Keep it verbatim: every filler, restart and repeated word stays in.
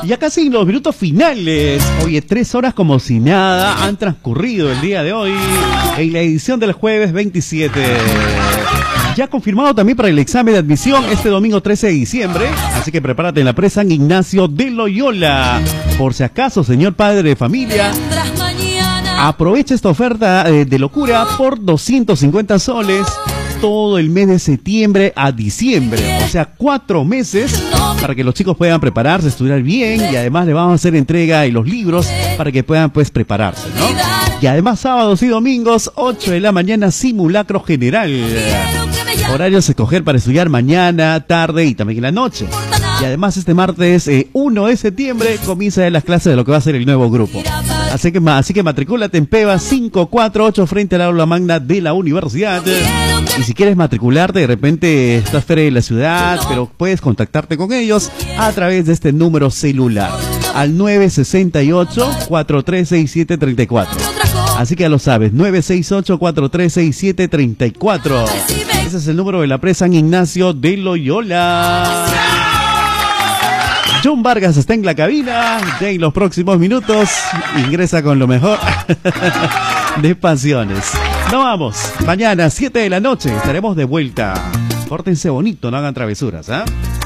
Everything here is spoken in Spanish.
Ya casi en los minutos finales. Oye, tres horas como si nada han transcurrido el día de hoy en la edición del jueves veintisiete. Ya confirmado también para el examen de admisión este domingo trece de diciembre. Así que prepárate en la presa San Ignacio de Loyola. Por si acaso, señor padre de familia, aprovecha esta oferta eh, de locura por doscientos cincuenta soles todo el mes de septiembre a diciembre. O sea, cuatro meses para que los chicos puedan prepararse, estudiar bien, y además le vamos a hacer entrega de los libros para que puedan pues prepararse, ¿no? Y además sábados y domingos, ocho de la mañana, simulacro general. Horarios a escoger para estudiar mañana, tarde y también en la noche. Y además este martes eh, uno de septiembre comienza las clases de lo que va a ser el nuevo grupo. Así que, así que matricúlate en Peva cinco cuatro ocho frente al aula magna de la universidad. Y si quieres matricularte, de repente estás fuera de la ciudad, pero puedes contactarte con ellos a través de este número celular al nueve seis ocho, cuatro tres seis siete tres cuatro. Así que ya lo sabes, nueve seis ocho, cuatro tres seis siete tres cuatro. Ese es el número de la presa San Ignacio de Loyola. John Vargas está en la cabina. Ya en los próximos minutos ingresa con lo mejor de Pasiones. Nos vamos. Mañana, siete de la noche, estaremos de vuelta. Pórtense bonito, no hagan travesuras, ¿ah? ¿eh?